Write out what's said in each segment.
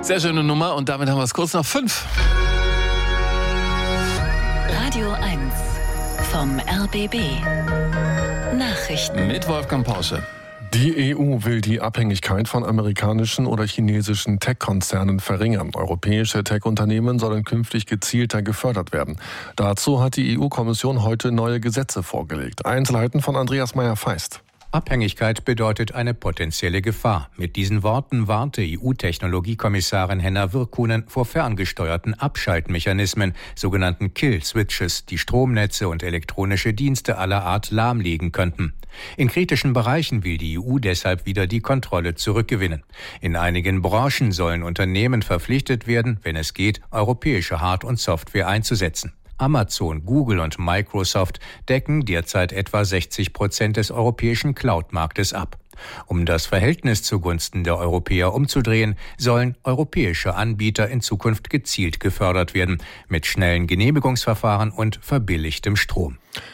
Sehr schöne Nummer und damit haben wir es kurz nach 5. Radio 1 vom RBB. Nachrichten Mit Wolfgang Porsche. Die EU will die Abhängigkeit von amerikanischen oder chinesischen Tech-Konzernen verringern. Europäische Tech-Unternehmen sollen künftig gezielter gefördert werden. Dazu hat die EU-Kommission heute neue Gesetze vorgelegt. Einzelheiten von Andreas Meyer-Feist. Abhängigkeit bedeutet eine potenzielle Gefahr. Mit diesen Worten warnte EU-Technologiekommissarin Henna Virkkunen vor ferngesteuerten Abschaltmechanismen, sogenannten Kill-Switches, die Stromnetze und elektronische Dienste aller Art lahmlegen könnten. In kritischen Bereichen will die EU deshalb wieder die Kontrolle zurückgewinnen. In einigen Branchen sollen Unternehmen verpflichtet werden, wenn es geht, europäische Hard- und Software einzusetzen. Amazon, Google und Microsoft decken derzeit etwa 60% des europäischen Cloud-Marktes ab. Um das Verhältnis zugunsten der Europäer umzudrehen, sollen europäische Anbieter in Zukunft gezielt gefördert werden, mit schnellen Genehmigungsverfahren und verbilligtem Strom.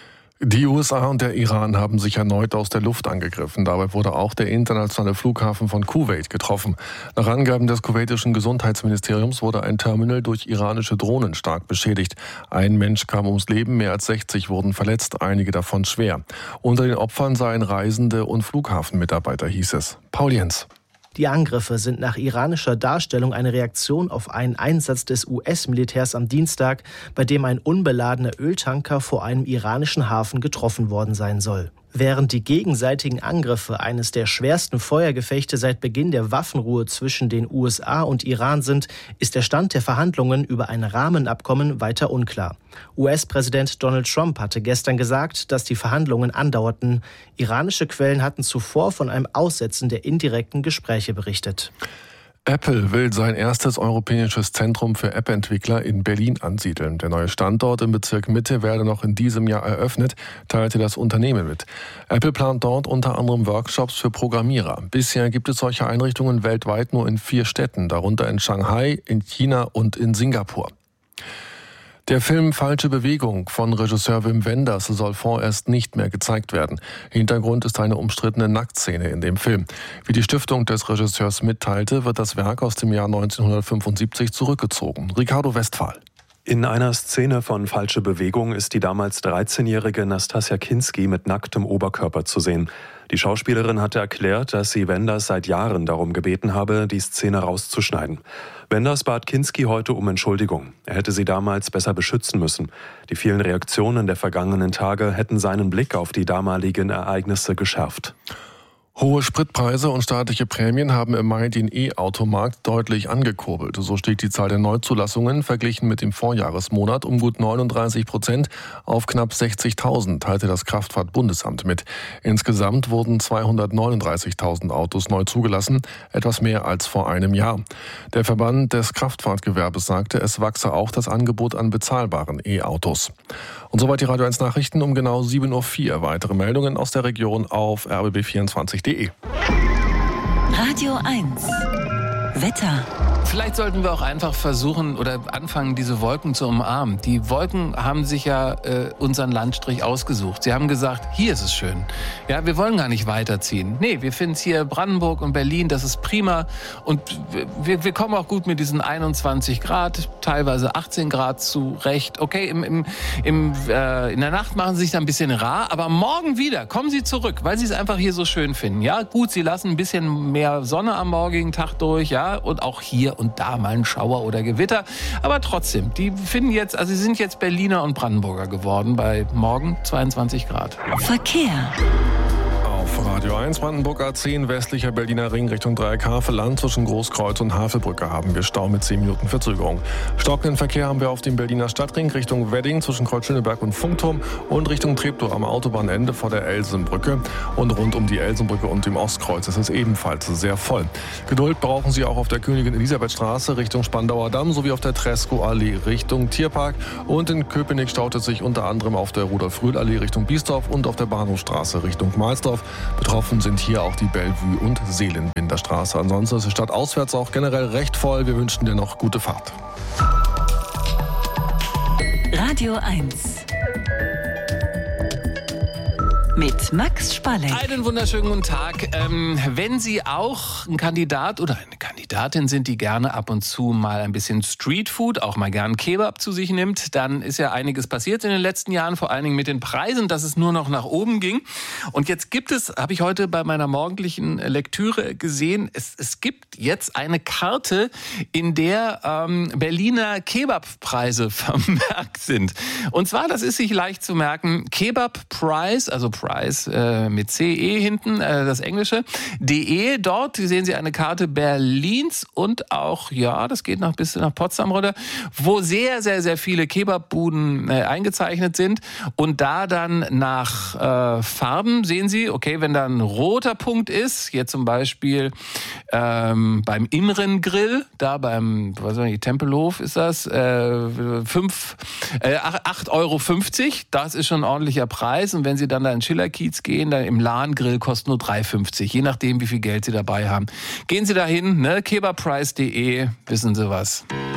Die USA und der Iran haben sich erneut aus der Luft angegriffen. Dabei wurde auch der internationale Flughafen von Kuwait getroffen. Nach Angaben des kuwaitischen Gesundheitsministeriums wurde ein Terminal durch iranische Drohnen stark beschädigt. Ein Mensch kam ums Leben, mehr als 60 wurden verletzt, einige davon schwer. Unter den Opfern seien Reisende und Flughafenmitarbeiter, hieß es. Paul Jens. Die Angriffe sind nach iranischer Darstellung eine Reaktion auf einen Einsatz des US-Militärs am Dienstag, bei dem ein unbeladener Öltanker vor einem iranischen Hafen getroffen worden sein soll. Während die gegenseitigen Angriffe eines der schwersten Feuergefechte seit Beginn der Waffenruhe zwischen den USA und Iran sind, ist der Stand der Verhandlungen über ein Rahmenabkommen weiter unklar. US-Präsident Donald Trump hatte gestern gesagt, dass die Verhandlungen andauerten. Iranische Quellen hatten zuvor von einem Aussetzen der indirekten Gespräche berichtet. Apple will sein erstes europäisches Zentrum für App-Entwickler in Berlin ansiedeln. Der neue Standort im Bezirk Mitte werde noch in diesem Jahr eröffnet, teilte das Unternehmen mit. Apple plant dort unter anderem Workshops für Programmierer. Bisher gibt es solche Einrichtungen weltweit nur in 4 Städten, darunter in Shanghai, in China und in Singapur. Der Film Falsche Bewegung von Regisseur Wim Wenders soll vorerst nicht mehr gezeigt werden. Hintergrund ist eine umstrittene Nacktszene in dem Film. Wie die Stiftung des Regisseurs mitteilte, wird das Werk aus dem Jahr 1975 zurückgezogen. Ricardo Westphal. In einer Szene von Falsche Bewegung ist die damals 13-jährige Nastassja Kinski mit nacktem Oberkörper zu sehen. Die Schauspielerin hatte erklärt, dass sie Wenders seit Jahren darum gebeten habe, die Szene rauszuschneiden. Wenders bat Kinski heute um Entschuldigung. Er hätte sie damals besser beschützen müssen. Die vielen Reaktionen der vergangenen Tage hätten seinen Blick auf die damaligen Ereignisse geschärft. Hohe Spritpreise und staatliche Prämien haben im Mai den E-Automarkt deutlich angekurbelt. So stieg die Zahl der Neuzulassungen verglichen mit dem Vorjahresmonat um gut 39% auf knapp 60.000, teilte das Kraftfahrtbundesamt mit. Insgesamt wurden 239.000 Autos neu zugelassen, etwas mehr als vor einem Jahr. Der Verband des Kraftfahrtgewerbes sagte, es wachse auch das Angebot an bezahlbaren E-Autos. Und soweit die Radio 1 Nachrichten um genau 7.04 Uhr. Weitere Meldungen aus der Region auf rbb24.de. Radio 1 Wetter. Vielleicht sollten wir auch einfach versuchen oder anfangen, diese Wolken zu umarmen. Die Wolken haben sich ja unseren Landstrich ausgesucht. Sie haben gesagt, hier ist es schön. Ja, wir wollen gar nicht weiterziehen. Nee, wir finden es hier Brandenburg und Berlin, das ist prima. Und wir kommen auch gut mit diesen 21 Grad, teilweise 18 Grad zurecht. Okay, in der Nacht machen sie sich da ein bisschen rar, aber morgen wieder kommen sie zurück, weil sie es einfach hier so schön finden. Ja, gut, sie lassen ein bisschen mehr Sonne am morgigen Tag durch, ja, und auch hier und da mal ein Schauer oder Gewitter. Aber trotzdem, die finden jetzt, also sie sind jetzt Berliner und Brandenburger geworden bei morgen 22 Grad. Verkehr. Auf Radio 1 Brandenburg A10 westlicher Berliner Ring Richtung Dreieckhaveland zwischen Großkreuz und Havelbrücke haben wir Stau mit 10 Minuten Verzögerung. Stockenden Verkehr haben wir auf dem Berliner Stadtring Richtung Wedding zwischen Kreuz-Schöneberg und Funkturm und Richtung Treptow am Autobahnende vor der Elsenbrücke. Und rund um die Elsenbrücke und dem Ostkreuz ist es ebenfalls sehr voll. Geduld brauchen Sie auch auf der Königin-Elisabeth-Straße Richtung Spandauer Damm sowie auf der Treskow-Allee Richtung Tierpark. Und in Köpenick staut es sich unter anderem auf der Rudolf-Rühl-Allee Richtung Biesdorf und auf der Bahnhofstraße Richtung Mahlsdorf. Betroffen sind hier auch die Bellevue- und Seelenbinder Straße. Ansonsten ist die Stadt auswärts auch generell recht voll. Wir wünschen dir noch gute Fahrt. Radio 1 mit Max Spalleck. Einen wunderschönen guten Tag. Wenn Sie auch ein Kandidat oder eine Kandidatin Kandidatin sind, die gerne ab und zu mal ein bisschen Streetfood, auch mal gern Kebab zu sich nimmt, dann ist ja einiges passiert in den letzten Jahren, vor allen Dingen mit den Preisen, dass es nur noch nach oben ging. Und jetzt gibt es, habe ich heute bei meiner morgendlichen Lektüre gesehen, es gibt jetzt eine Karte, in der Berliner Kebabpreise vermerkt sind. Und zwar, das ist sich leicht zu merken, Kebab Price, also Price mit CE hinten, das Englische, DE, dort sehen Sie eine Karte Berlins und auch, ja, das geht noch bis nach Potsdam runter, wo sehr, sehr, sehr viele Kebabbuden eingezeichnet sind. Und da dann nach Farben sehen Sie, okay, wenn da ein roter Punkt ist, hier zum Beispiel beim Imren Grill, da beim, was weiß ich, Tempelhof ist das, 8,50 Euro, das ist schon ein ordentlicher Preis. Und wenn Sie dann da in Schillerkiez gehen, dann im Lahn-Grill kostet nur 3,50, je nachdem, wie viel Geld Sie dabei haben. Gehen Sie dahin, ne? kebabprice.de, wissen Sie was.